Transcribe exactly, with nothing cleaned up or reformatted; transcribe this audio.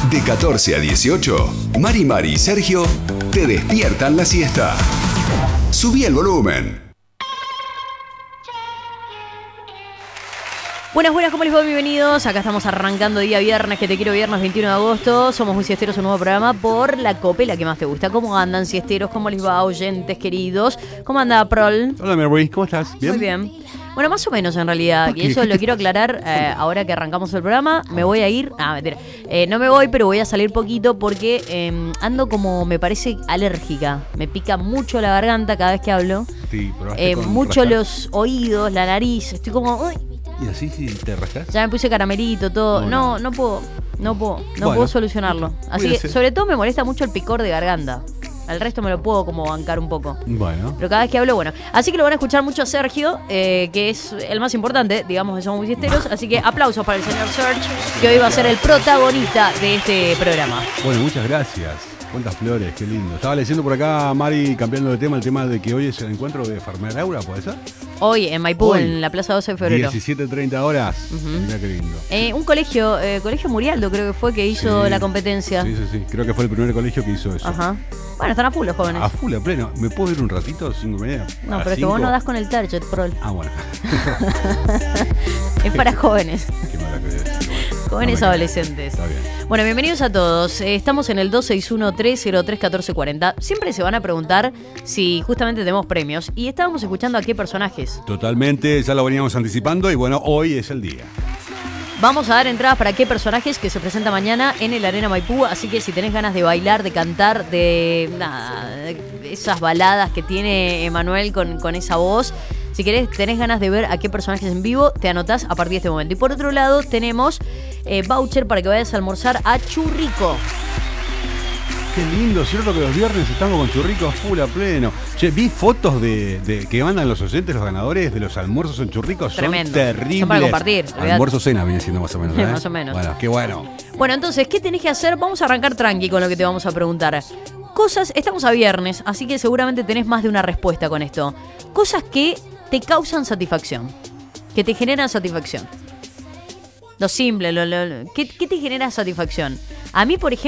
De catorce a dieciocho, Mari Mari y Sergio te despiertan la siesta. Subí el volumen. Buenas, buenas, ¿cómo les va? Bienvenidos. Acá estamos arrancando día viernes, que te quiero viernes veintiuno de agosto. Somos muy siesteros, un nuevo programa por la COPE, la que más te gusta. ¿Cómo andan, siesteros? ¿Cómo les va, oyentes queridos? ¿Cómo anda, Prol? Hola, Mary, ¿cómo estás? ¿Bien? Muy bien. Bueno, más o menos en realidad, y eso lo quiero aclarar eh, ahora que arrancamos el programa. Me voy a ir, ah, mentira, eh, no me voy, pero voy a salir poquito porque eh, ando como, me parece, alérgica. Me pica mucho la garganta cada vez que hablo, Sí, probaste eh, con mucho rascar. los oídos, la nariz, estoy como, uy, ¿Y así sí te rascas? ya me puse caramelito, todo. No, No, no. no puedo, no puedo, no Bueno, puedo solucionarlo. Así que, cuídese. sobre todo me molesta mucho el picor de garganta. El resto me lo puedo como bancar un poco. Bueno. Pero cada vez que hablo, bueno. Así que lo van a escuchar mucho a Sergio, eh, que es el más importante, digamos, de Somos Muy Siesteros. Así que aplausos para el señor Serge, que hoy va a ser el protagonista de este programa. Bueno, muchas gracias. Cuántas flores, qué lindo. Estaba leyendo por acá, Mari, cambiando de tema, el tema de que hoy es el encuentro de Farmer Laura, ¿puede ser? Hoy en Maipú, Hoy, en la Plaza doce de febrero. diecisiete treinta horas. Mira qué lindo. Eh, un colegio, eh, Colegio Murialdo creo que fue, que hizo Sí. la competencia. Sí, sí, sí. Creo que fue el primer colegio que hizo eso. Ajá. Bueno, están a full los jóvenes. A full, a pleno. ¿Me puedo ir un ratito? ¿Cinco y media? No, ¿A pero es que cinco? vos no das con el target, Prol. Ah, bueno. Es para jóvenes. Qué mala que es. Bueno, Jóvenes no me adolescentes. Está bien. Bueno, bienvenidos a todos. Eh, Estamos en el dos seis uno, tres cero tres, uno cuatro cuatro cero. Siempre se van a preguntar si justamente tenemos premios. Y estábamos escuchando a qué personajes. Totalmente, ya lo veníamos anticipando y bueno, hoy es el día. Vamos a dar entradas para qué personajes que se presenta mañana en el Arena Maipú. Así que si tenés ganas de bailar, de cantar, de nada, de esas baladas que tiene Emanuel con, con esa voz. Si querés, tenés ganas de ver a qué personajes en vivo, te anotás a partir de este momento. Y por otro lado, tenemos eh, voucher para que vayas a almorzar a Churrico. Qué lindo, cierto que los viernes estamos con churricos full a pleno. Che, vi fotos de, de que mandan los oyentes, los ganadores de los almuerzos en churricos. Tremendo. Son terribles. Son para compartir, olvidate. Almuerzo cena viene siendo más o menos. ¿eh? Más o menos. Bueno, qué bueno. Bueno, entonces, ¿qué tenés que hacer? Vamos a arrancar tranqui con lo que te vamos a preguntar. Cosas, estamos a viernes, así que seguramente tenés más de una respuesta con esto. Cosas que te causan satisfacción, que te generan satisfacción. Lo simple, lo, lo, lo- ¿qué, ¿qué te genera satisfacción? A mí, por ejemplo,